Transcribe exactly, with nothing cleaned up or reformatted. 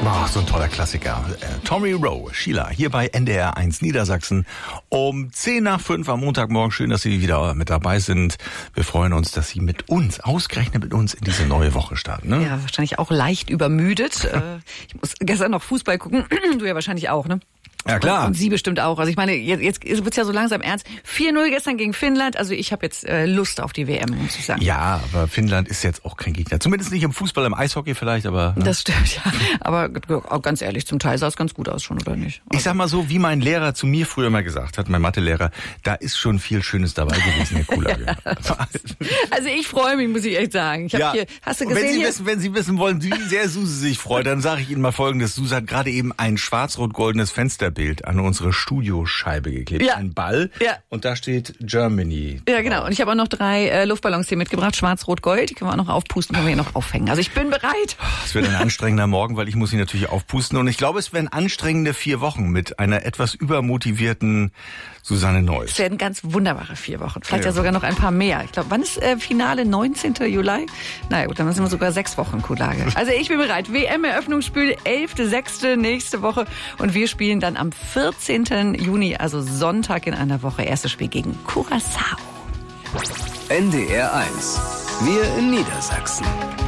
Oh, so ein toller Klassiker. Tommy Rowe, Sheila, hier bei N D R eins Niedersachsen um zehn nach fünf am Montagmorgen. Schön, dass Sie wieder mit dabei sind. Wir freuen uns, dass Sie mit uns, ausgerechnet mit uns, in diese neue Woche starten. Ne? Ja, wahrscheinlich auch leicht übermüdet. Ich muss gestern noch Fußball gucken. Du ja wahrscheinlich auch, ne? Ja, klar. Und, und Sie bestimmt auch. Also ich meine, jetzt, jetzt wird's ja so langsam ernst. vier null gestern gegen Finnland. Also ich habe jetzt äh, Lust auf die W M, muss ich sagen. Ja, aber Finnland ist jetzt auch kein Gegner. Zumindest nicht im Fußball, im Eishockey vielleicht, aber... Ne? Das stimmt, ja. Aber ganz ehrlich, zum Teil sah es ganz gut aus schon, oder nicht? Also ich sag mal so, wie mein Lehrer zu mir früher mal gesagt hat, mein Mathelehrer, da ist schon viel Schönes dabei gewesen, Herr Kuhlage. Also ich freue mich, muss ich echt sagen. Ich hab ja. hier, hast du Und gesehen wenn Sie, hier? wissen, wenn Sie wissen wollen, wie sehr Suse sich freut, dann sage ich Ihnen mal Folgendes. Suse hat gerade eben ein schwarz-rot-goldenes Fensterbild an unsere Studioscheibe geklebt. Ja. Ein Ball. Ja. Und da steht Germany. Ja, genau. Und ich habe auch noch drei äh, Luftballons hier mitgebracht. Schwarz, Rot, Gold. Die können wir auch noch aufpusten, können wir hier noch aufhängen. Also ich bin bereit. Es wird ein anstrengender Morgen, weil ich muss ihn natürlich aufpusten. Und ich glaube, es werden anstrengende vier Wochen mit einer etwas übermotivierten Susanne Neuss. Es werden ganz wunderbare vier Wochen. Vielleicht ja, Ja. ja sogar noch ein paar mehr. Ich glaube, wann ist äh, Finale? neunzehnten Juli? Naja gut, dann sind wir sogar sechs Wochen Kuhlage. Also ich bin bereit. W M-Eröffnungsspiel elfter sechster nächste Woche. Und wir spielen dann am vierzehnten Juni, also Sonntag in einer Woche, erstes Spiel gegen Curaçao. N D R eins. Wir in Niedersachsen.